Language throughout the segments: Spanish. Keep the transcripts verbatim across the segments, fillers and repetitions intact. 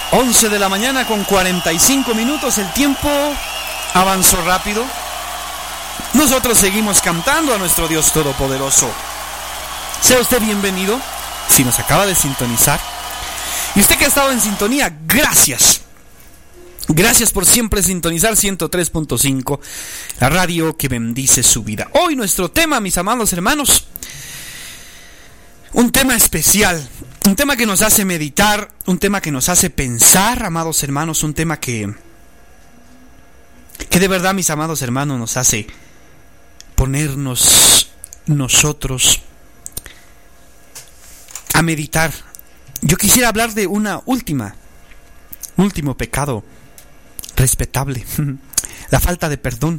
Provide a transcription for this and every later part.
once de la mañana con cuarenta y cinco minutos. El tiempo avanzó rápido. Nosotros seguimos cantando a nuestro Dios Todopoderoso. Sea usted bienvenido si nos acaba de sintonizar. Y usted que ha estado en sintonía, gracias. Gracias por siempre sintonizar ciento tres punto cinco, la radio que bendice su vida. Hoy nuestro tema, mis amados hermanos, un tema especial, un tema que nos hace meditar, un tema que nos hace pensar, amados hermanos, un tema que, que de verdad, mis amados hermanos, nos hace ponernos nosotros a meditar. Yo quisiera hablar de una última, último pecado respetable, la falta de perdón.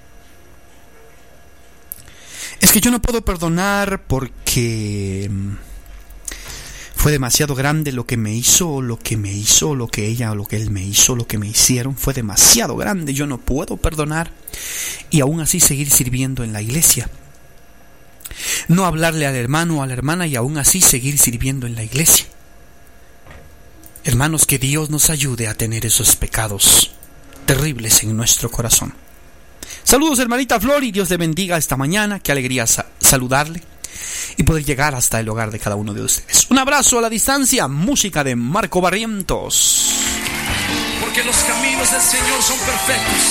Es que yo no puedo perdonar porque fue demasiado grande lo que me hizo, o lo que me hizo, o lo que ella, o lo que él me hizo, lo que me hicieron, fue demasiado grande. Yo no puedo perdonar y aún así seguir sirviendo en la iglesia. No hablarle al hermano o a la hermana y aún así seguir sirviendo en la iglesia. Hermanos, que Dios nos ayude a tener esos pecados terribles en nuestro corazón. Saludos, hermanita Flor, y Dios le bendiga esta mañana. Qué alegría sa- saludarle y poder llegar hasta el hogar de cada uno de ustedes. Un abrazo a la distancia, música de Marco Barrientos. Porque los caminos del Señor son perfectos